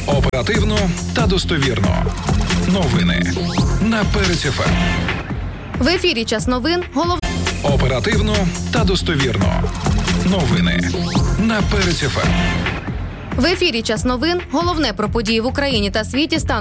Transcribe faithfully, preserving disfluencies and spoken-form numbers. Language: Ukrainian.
Оперативно та достовірно. Новини на Перець еф ем. В ефірі «Час новин». Голов... Оперативно та достовірно. Новини на Перець еф ем. В ефірі «Час новин». Головне про події в Україні та світі станом